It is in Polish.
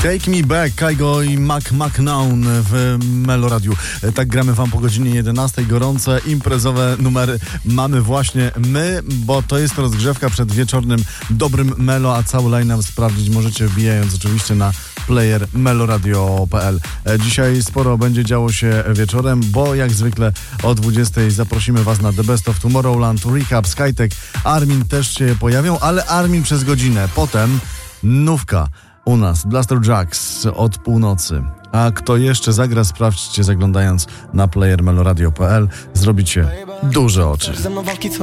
Take Me Back, Kygo i McMahon w Meloradiu. Tak gramy wam po godzinie 11. Gorące, imprezowe numery mamy właśnie my, bo to jest rozgrzewka przed wieczornym dobrym Melo, a cały line-up sprawdzić możecie wbijając oczywiście na player meloradio.pl. Dzisiaj sporo będzie działo się wieczorem, bo jak zwykle o 20 zaprosimy was na The Best of Tomorrowland, Recap, Skytech, Armin też się pojawią, ale Armin przez godzinę. Potem nówka u nas, Blaster Jacks od północy. A kto jeszcze zagra, sprawdźcie zaglądając na player meloradio.pl. Zrobicie duże oczy.